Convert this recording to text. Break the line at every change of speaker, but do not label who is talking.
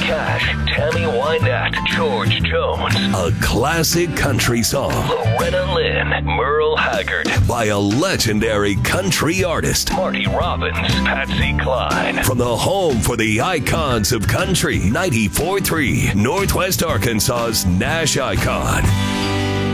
Cash, Tammy Wynette, George Jones. A classic country song. Loretta Lynn, Merle Haggard. By a legendary country artist. Marty Robbins, Patsy Cline. From the home for the icons of country, 94.3, Northwest Arkansas's Nash Icon.